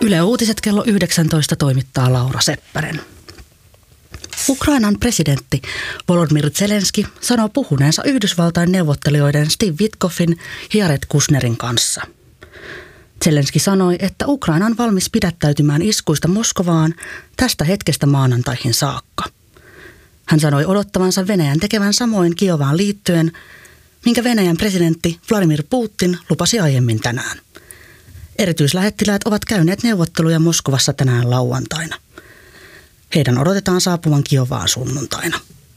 Yle Uutiset kello 19 toimittaa Laura Seppänen. Ukrainan presidentti Volodymyr Zelenski sanoo puhuneensa Yhdysvaltain neuvottelijoiden Steve Witkoffin ja Jared Kushnerin kanssa. Zelenski sanoi, että Ukraina on valmis pidättäytymään iskuista Moskovaan tästä hetkestä maanantaihin saakka. Hän sanoi odottavansa Venäjän tekevän samoin Kiovaan liittyen, minkä Venäjän presidentti Vladimir Putin lupasi aiemmin tänään. Erityislähettiläät ovat käyneet neuvotteluja Moskovassa tänään lauantaina. Heidän odotetaan saapuvan Kiovaan sunnuntaina.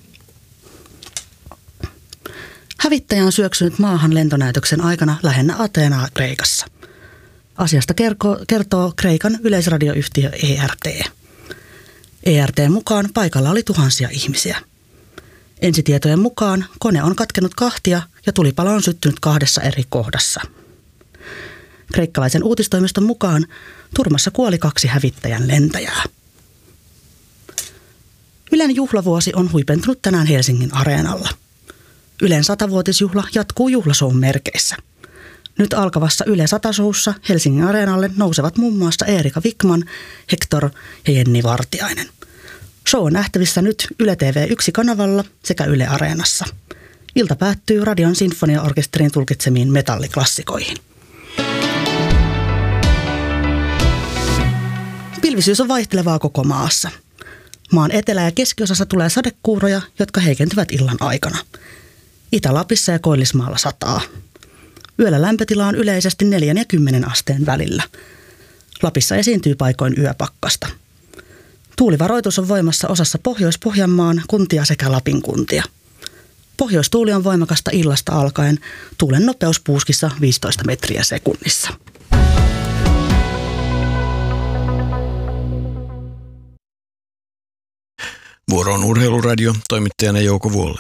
Hävittäjä on syöksynyt maahan lentonäytöksen aikana lähellä Ateenaa Kreikassa. Asiasta kertoo Kreikan yleisradioyhtiö ERT. ERT:n mukaan paikalla oli tuhansia ihmisiä. Ensitietojen mukaan kone on katkenut kahtia ja tulipalo on syttynyt 2 eri kohdassa. Kreikkalaisen uutistoimiston mukaan turmassa kuoli 2 hävittäjän lentäjää. Ylen juhlavuosi on huipentunut tänään Helsingin Areenalla. Ylen 100-vuotisjuhla jatkuu juhlasoun merkeissä. Nyt alkavassa Yle 100-showssa Helsingin Areenalle nousevat muun muassa Eerika Vikman, Hector ja Jenni Vartiainen. Show on nähtävissä nyt Yle TV1-kanavalla sekä Yle Areenassa. Ilta päättyy Radion sinfoniaorkesterin tulkitsemiin metalliklassikoihin. Pilvisyys on vaihtelevaa koko maassa. Maan etelä- ja keskiosassa tulee sadekuuroja, jotka heikentyvät illan aikana. Itä-Lapissa ja Koillismaalla sataa. Yöllä lämpötila on yleisesti 4 ja 10 asteen välillä. Lapissa esiintyy paikoin yöpakkasta. Tuulivaroitus on voimassa osassa Pohjois-Pohjanmaan kuntia sekä Lapin kuntia. Pohjoistuuli on voimakasta illasta alkaen, tuulen nopeus puuskissa 15 metriä sekunnissa. Vuoro on Urheiluradio, toimittajana Jouko Vuolle.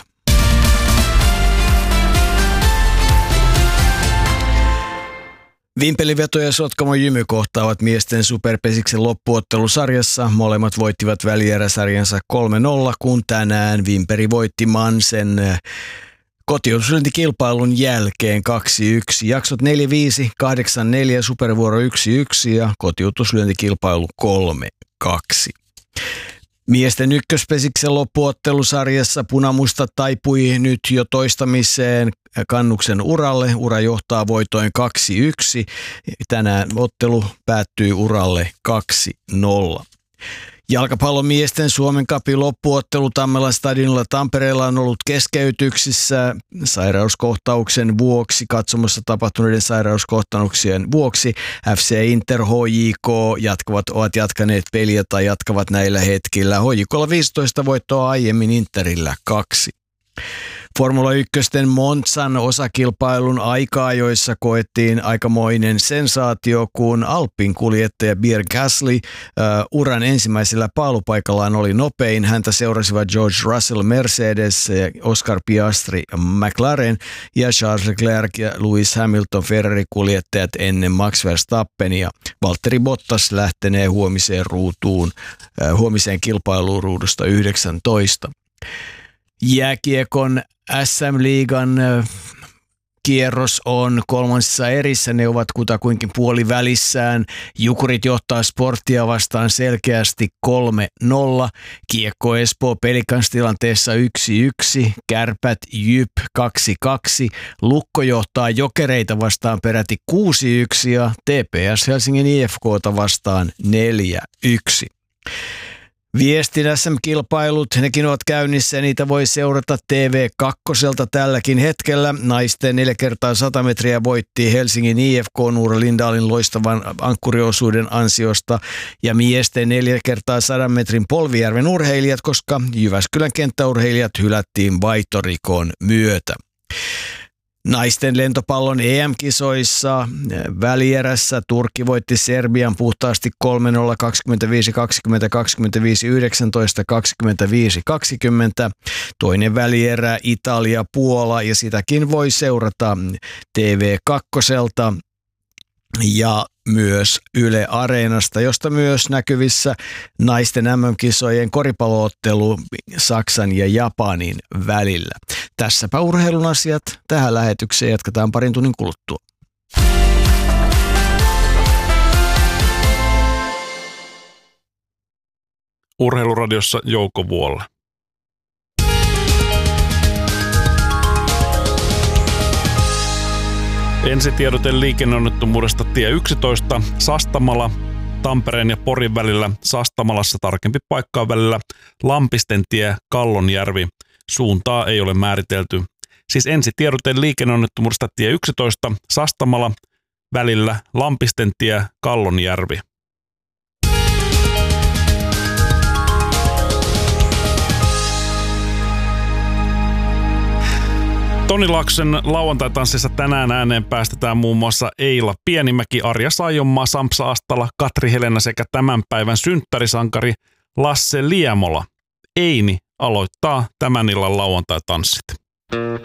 Vimpeliveto ja Sotkamo Jymy kohtaavat miesten superpesiksen loppuottelusarjassa. Molemmat voittivat välieräsarjansa 3-0, kun tänään Vimperi voitti Mansen kotiutuslyöntikilpailun jälkeen 2-1. Jaksot 4-5, 8-4, supervuoro 1-1 ja kotiutuslyöntikilpailu 3-2. Miesten ykköspesiksen loppuottelusarjassa Punamusta taipui nyt jo toistamiseen Kannuksen uralle. Ura johtaa voitoin 2-1. Tänään ottelu päättyy uralle 2-0. Jalkapallon miesten Suomen Cupin loppuottelu Tammelan stadionilla Tampereella on ollut keskeytyksissä sairauskohtauksen vuoksi, katsomossa tapahtuneiden sairauskohtauksien vuoksi. FC Inter, HJK ovat jatkaneet peliä tai jatkavat näillä hetkillä. HJK:lla 15 voittoa aiemmin, Interillä 2. Formula 1 Monzan osakilpailun aika-ajoissa koettiin aikamoinen sensaatio, kun Alpin kuljettaja Pierre Gasly uran ensimmäisellä paalupaikallaan oli nopein. Häntä seurasivat George Russell Mercedes, Oscar Piastri McLaren ja Charles Leclerc ja Lewis Hamilton Ferrari-kuljettajat ennen Max Verstappenia. Valtteri Bottas lähtenee huomiseen kilpailuun ruudusta 19. Jääkiekon SM-liigan kierros on kolmansissa erissä. Ne ovat kutakuinkin puolivälissään. Jukurit johtaa Sporttia vastaan selkeästi 3-0. Kiekko Espoo Pelikans tilanteessa 1-1. Kärpät Jyp 2-2. Lukko johtaa Jokereita vastaan peräti 6-1 ja TPS Helsingin IFK:ta vastaan 4-1. Viestin SM-kilpailut, nekin ovat käynnissä ja niitä voi seurata TV2 tälläkin hetkellä. Naisten 4x100 metriä voitti Helsingin IFK Noora Lindahlin loistavan ankkuriosuuden ansiosta ja miesten 4x100 metrin Polvijärven urheilijat, koska Jyväskylän kenttäurheilijat hylättiin vaihtorikon myötä. Naisten lentopallon EM-kisoissa välierässä Turkki voitti Serbian puhtaasti 3-0, 25-20, 25-19, 25-20. Toinen välierä Italia-Puola ja sitäkin voi seurata TV2 ja myös Yle Areenasta, josta myös näkyvissä naisten MM-kisojen koripalloottelu Saksan ja Japanin välillä. Tässäpä urheilun asiat. Tähän lähetykseen jatketaan parin tunnin kuluttua. Urheiluradiossa Jouko Vuolle. Ensitiedote liikenneonnettomuudesta tie 11 Sastamala Tampereen ja Porin välillä. Sastamalassa tarkempi paikka on välillä Lampistentie Kallonjärvi. Suuntaa ei ole määritelty. Siis ensitiedote liikenneonnettomuudesta tie 11 Sastamala välillä Lampistentie Kallonjärvi. Toni Laaksosen lauantai-tanssissa tänään ääneen päästetään muun muassa Eila Pienimäki, Arja Saijonmaa, Sampsa Astala, Katri Helena sekä tämän päivän synttärisankari Lasse Liemola. Eini aloittaa tämän illan lauantai-tanssit.